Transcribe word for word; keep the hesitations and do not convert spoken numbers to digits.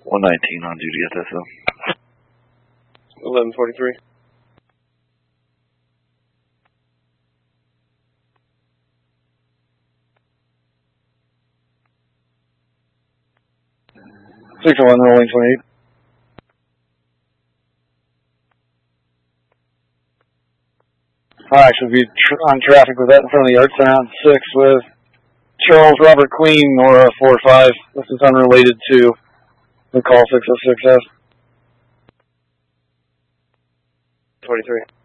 one nineteen on duty at S O. eleven forty-three. six oh one, rolling twenty-eight. I should be tr on traffic with that in front of the yard center on six with Charles Robert Queen, Nora four five. This is unrelated to the call six oh six S. twenty-three.